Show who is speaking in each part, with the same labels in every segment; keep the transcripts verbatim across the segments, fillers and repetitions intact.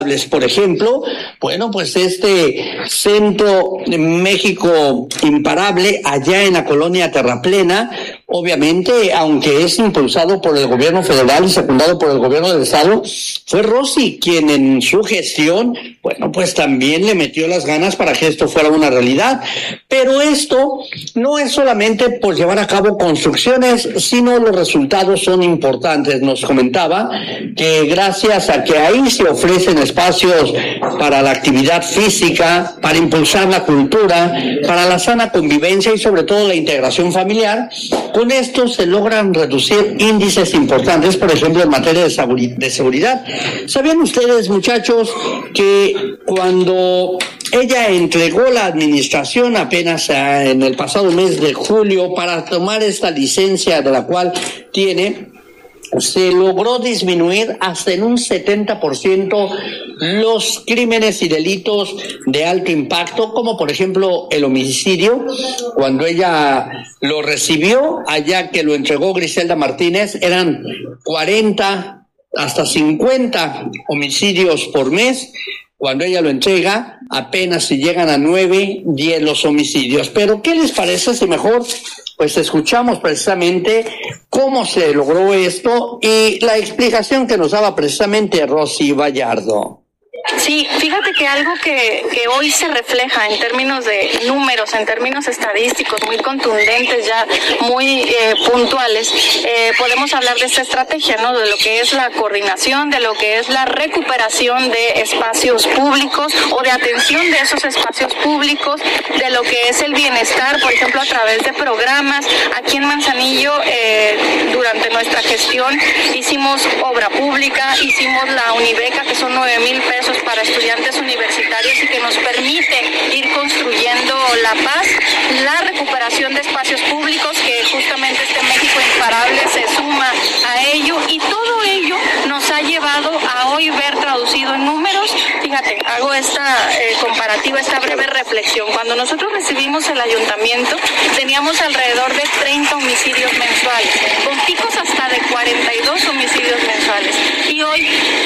Speaker 1: Por ejemplo, bueno, pues este Centro México Imparable allá en la colonia Terraplena, obviamente, aunque es impulsado por el gobierno federal y secundado por el gobierno del estado, fue Rosy quien en su gestión, bueno, pues también le metió las ganas para que esto fuera una realidad. Pero esto no es solamente por llevar a cabo construcciones, sino los resultados son importantes. Nos comentaba que gracias a que ahí se ofrecen espacios para la actividad física, para impulsar la cultura, para la sana convivencia y sobre todo la integración familiar, con esto se logran reducir índices importantes, por ejemplo, en materia de seguridad. ¿Sabían ustedes, muchachos, que cuando ella entregó la administración apenas en el pasado mes de julio para tomar esta licencia de la cual tiene, se logró disminuir hasta en un setenta por ciento los crímenes y delitos de alto impacto, como por ejemplo el homicidio? Cuando ella lo recibió, allá que lo entregó Griselda Martínez, eran cuarenta hasta cincuenta homicidios por mes. Cuando ella lo entrega, apenas si llegan a nueve, diez los homicidios. Pero ¿qué les parece si mejor pues escuchamos precisamente cómo se logró esto y la explicación que nos daba precisamente Rosy Vallardo?
Speaker 2: Sí, fíjate que algo que, que hoy se refleja en términos de números, en términos estadísticos, muy contundentes ya, muy eh, puntuales, eh, podemos hablar de esta estrategia, ¿no? De lo que es la coordinación, de lo que es la recuperación de espacios públicos o de atención de esos espacios públicos, de lo que es el bienestar, por ejemplo, a través de programas. Aquí en Manzanillo, eh, durante nuestra gestión, hicimos obra pública, hicimos la Unibeca, que son nueve mil pesos para estudiantes universitarios y que nos permite ir construyendo la paz, la recuperación de espacios públicos, que justamente este México Imparable se suma a ello, y todo ello nos ha llevado a hoy ver traducido en números. Fíjate, hago esta eh, comparativa, esta breve reflexión. Cuando nosotros recibimos el ayuntamiento, teníamos alrededor de treinta homicidios mensuales, con picos hasta de cuarenta y dos homicidios mensuales. Y hoy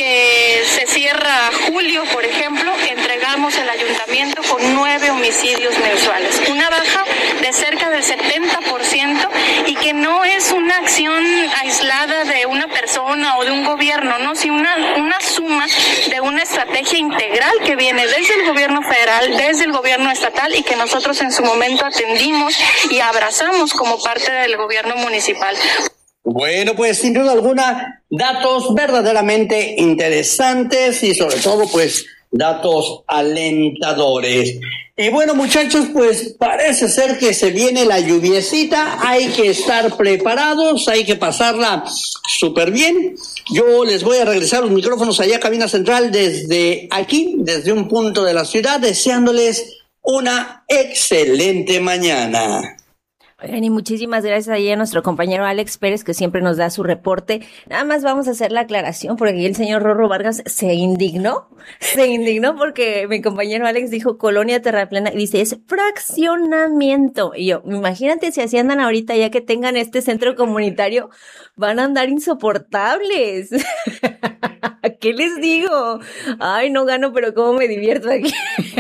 Speaker 2: que se cierra julio, por ejemplo, entregamos el ayuntamiento con nueve homicidios mensuales, una baja de cerca del setenta por ciento, y que no es una acción aislada de una persona o de un gobierno, no, sino una, una suma de una estrategia integral que viene desde el gobierno federal, desde el gobierno estatal, y que nosotros en su momento atendimos y abrazamos como parte del gobierno municipal.
Speaker 1: Bueno, pues sin duda alguna, datos verdaderamente interesantes y sobre todo, pues, datos alentadores. Y bueno, muchachos, pues parece ser que se viene la lluviecita, hay que estar preparados, hay que pasarla súper bien. Yo les voy a regresar los micrófonos allá a Cabina Central desde aquí, desde un punto de la ciudad, deseándoles una excelente mañana.
Speaker 3: Oigan, y muchísimas gracias ahí a nuestro compañero Alex Pérez, que siempre nos da su reporte. Nada más vamos a hacer la aclaración, porque aquí el señor Rorro Vargas se indignó, se indignó porque mi compañero Alex dijo Colonia Terraplena, y dice, es fraccionamiento. Y yo, imagínate si así andan ahorita, ya que tengan este centro comunitario, van a andar insoportables. ¿Qué les digo? Ay, no gano, pero cómo me divierto aquí.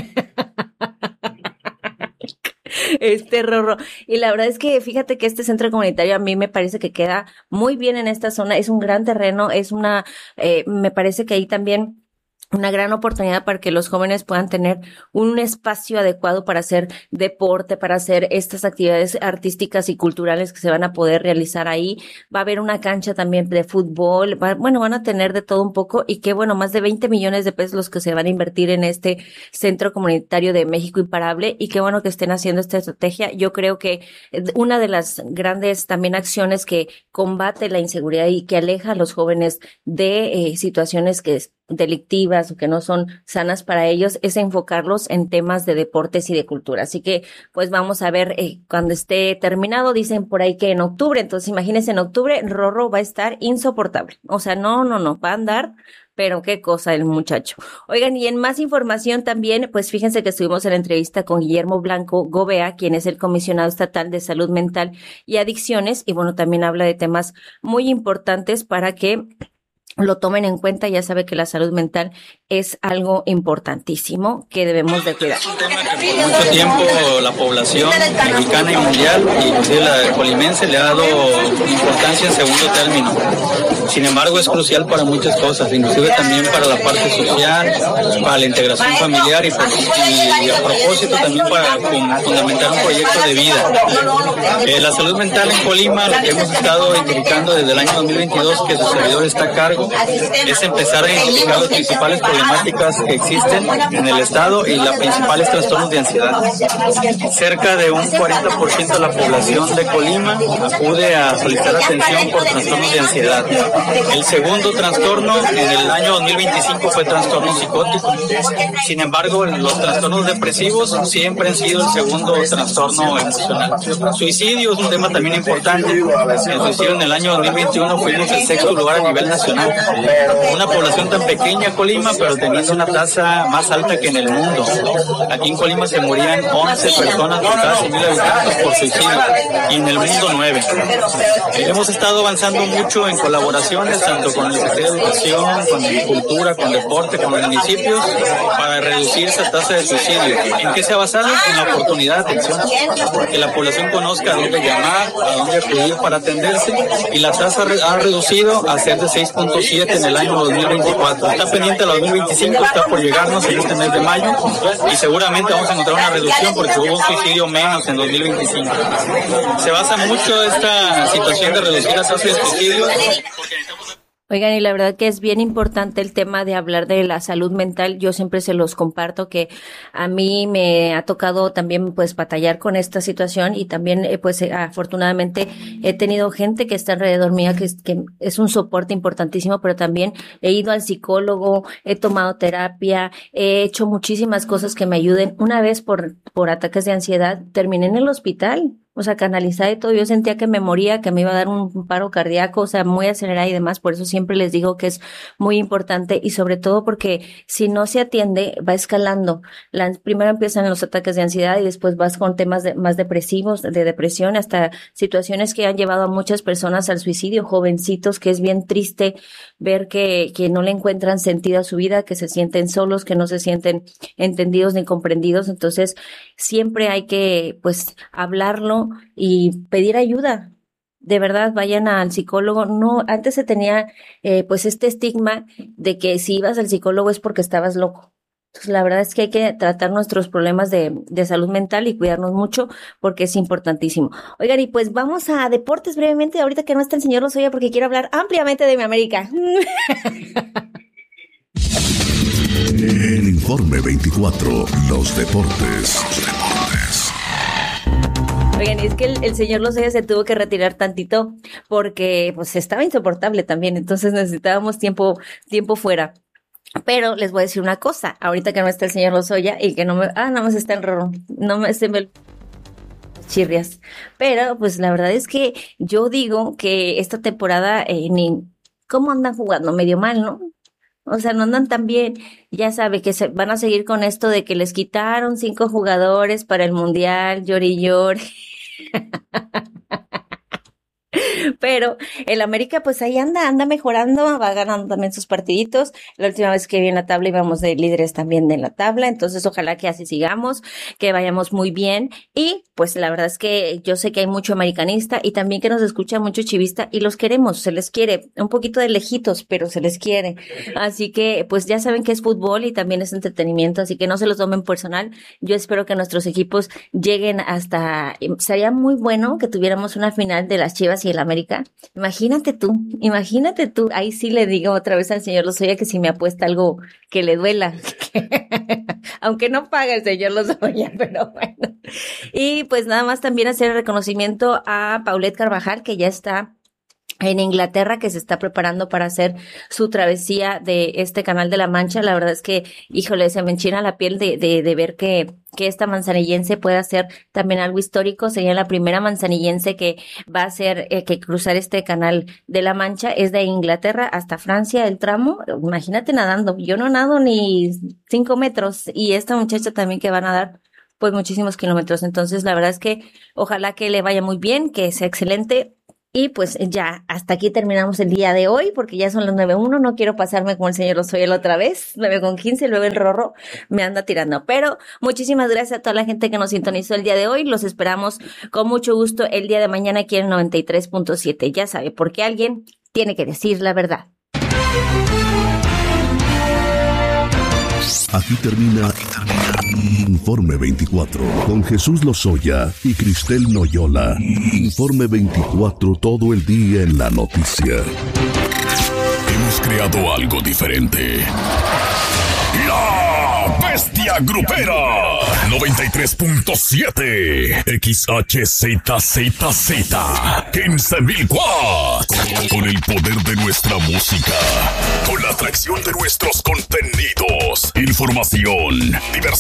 Speaker 3: Este Rorro. Y la verdad es que fíjate que este centro comunitario a mí me parece que queda muy bien en esta zona, es un gran terreno, es una, eh, me parece que ahí también una gran oportunidad para que los jóvenes puedan tener un espacio adecuado para hacer deporte, para hacer estas actividades artísticas y culturales que se van a poder realizar ahí. Va a haber una cancha también de fútbol, va, bueno, van a tener de todo un poco, y que bueno, más de veinte millones de pesos los que se van a invertir en este centro comunitario de México Imparable, y qué bueno que estén haciendo esta estrategia. Yo creo que una de las grandes también acciones que combate la inseguridad y que aleja a los jóvenes de eh, situaciones que delictivas o que no son sanas para ellos, es enfocarlos en temas de deportes y de cultura. Así que, pues vamos a ver eh, cuando esté terminado, dicen por ahí que en octubre, entonces imagínense en octubre, Rorro va a estar insoportable. O sea, no, no, no, va a andar, pero qué cosa el muchacho. Oigan, y en más información también, pues fíjense que estuvimos en la entrevista con Guillermo Blanco Gobea, quien es el comisionado estatal de salud mental y adicciones, y bueno, también habla de temas muy importantes para que lo tomen en cuenta. Ya sabe que la salud mental es algo importantísimo que debemos de cuidar.
Speaker 4: Es un tema que por mucho tiempo la población mexicana y mundial, inclusive la colimense, le ha dado importancia en segundo término. Sin embargo, es crucial para muchas cosas, inclusive también para la parte social, para la integración familiar y, y, y a propósito también para fundamentar un proyecto de vida. Eh, la salud mental en Colima, lo que hemos estado indicando desde el año dos mil veintidós, que su servidor está a cargo, es empezar a identificar las principales problemáticas que existen en el estado y los principales trastornos de ansiedad. Cerca de un cuarenta por ciento de la población de Colima acude a solicitar atención por trastornos de ansiedad. El segundo trastorno en el año dos mil veinticinco fue trastorno psicótico. Sin embargo, los trastornos depresivos siempre han sido el segundo trastorno emocional. Suicidio es un tema también importante. El suicidio en el año dos mil veintiuno fuimos el sexto lugar a nivel nacional. Una población tan pequeña, Colima, pero teniendo una tasa más alta que en el mundo. Aquí en Colima se morían once personas por cada cien mil habitantes por suicidio y en el mundo nueve. Hemos estado avanzando mucho en colaboraciones tanto con el Ministerio de Educación, con Cultura, con Deporte, con los municipios para reducir esa tasa de suicidio. ¿En qué se ha basado? En la oportunidad de atención, que la población conozca a dónde llamar, a dónde acudir para atenderse, y la tasa ha reducido a ser de seis punto siete en el año dos mil veinticuatro. Está pendiente la dos mil veinticinco, está por llegarnos en este mes de mayo y seguramente vamos a encontrar una reducción porque hubo un suicidio menos en dos mil veinticinco. Se basa mucho esta situación de reducir la tasa de suicidios.
Speaker 3: Oigan, y la verdad que es bien importante el tema de hablar de la salud mental. Yo siempre se los comparto que a mí me ha tocado también pues batallar con esta situación y también eh, pues eh, afortunadamente he tenido gente que está alrededor mía que, que es un soporte importantísimo, pero también he ido al psicólogo, he tomado terapia, he hecho muchísimas cosas que me ayuden. Una vez por, por ataques de ansiedad terminé en el hospital. O sea, canalizada y todo, yo sentía que me moría, que me iba a dar un paro cardíaco, o sea, muy acelerada y demás. Por eso siempre les digo que es muy importante y sobre todo porque si no se atiende, va escalando. La, primero empiezan los ataques de ansiedad y después vas con temas de, más depresivos, de depresión, hasta situaciones que han llevado a muchas personas al suicidio, jovencitos, que es bien triste ver que, que no le encuentran sentido a su vida, que se sienten solos, que no se sienten entendidos ni comprendidos. Entonces, siempre hay que, pues, hablarlo y pedir ayuda. De verdad, vayan al psicólogo. No, antes se tenía eh, pues este estigma de que si ibas al psicólogo es porque estabas loco. Entonces, la verdad es que hay que tratar nuestros problemas de, de salud mental y cuidarnos mucho porque es importantísimo. Oigan, y pues vamos a deportes brevemente, ahorita que no está el señor Lozoya, porque quiero hablar ampliamente de mi América.
Speaker 5: En Informe veinticuatro, los deportes. Los deportes.
Speaker 3: Oigan, y es que el, el señor Lozoya se tuvo que retirar tantito porque pues estaba insoportable también, entonces necesitábamos tiempo, tiempo fuera. Pero les voy a decir una cosa, ahorita que no está el señor Lozoya y que no me, ah, nada más está el Rorro, no me, se me chirrias. Pero pues la verdad es que yo digo que esta temporada, eh, ni, ¿cómo andan jugando? Medio mal, ¿no? O sea, no andan tan bien. Ya sabe que se van a seguir con esto de que les quitaron cinco jugadores para el Mundial, llori y llori. Pero el América pues ahí anda, anda mejorando, va ganando también sus partiditos. La última vez que vi en la tabla íbamos de líderes también de la tabla, entonces ojalá que así sigamos, que vayamos muy bien. Y pues la verdad es que yo sé que hay mucho americanista y también que nos escucha mucho chivista y los queremos, se les quiere, un poquito de lejitos, pero se les quiere. Así que pues ya saben que es fútbol y también es entretenimiento, así que no se los tomen personal. Yo espero que nuestros equipos lleguen hasta, sería muy bueno que tuviéramos una final de las Chivas y el América. Imagínate tú, imagínate tú, ahí sí le digo otra vez al señor Lozoya que si me apuesta algo que le duela, aunque no paga el señor Lozoya, pero bueno. Y pues nada más también hacer el reconocimiento a Paulette Carvajal, que ya está en Inglaterra, que se está preparando para hacer su travesía de este Canal de la Mancha. La verdad es que, híjole, se me enchina la piel de, de, de ver que, que esta manzanillense puede hacer también algo histórico. Sería la primera manzanillense que va a hacer, eh, que cruzar este Canal de la Mancha. Es de Inglaterra hasta Francia el tramo. Imagínate nadando. Yo no nado ni cinco metros y esta muchacha también que va a nadar pues muchísimos kilómetros. Entonces, la verdad es que ojalá que le vaya muy bien, que sea excelente. Y pues ya hasta aquí terminamos el día de hoy, porque ya son las nueve uno, no quiero pasarme con el señor Osoyola otra vez, nueve con quince, luego el Rorro me anda tirando. Pero muchísimas gracias a toda la gente que nos sintonizó el día de hoy, los esperamos con mucho gusto el día de mañana aquí en noventa y tres punto siete. Ya sabe, porque alguien tiene que decir la verdad.
Speaker 5: Aquí termina Informe veinticuatro con Jesús Lozoya y Cristel Noyola. Informe veinticuatro, todo el día en la noticia. Hemos creado algo diferente. La Bestia Grupera noventa y tres punto siete X H Z Z Z quince mil watts. Con el poder de nuestra música, con la atracción de nuestros contenidos, información, diversión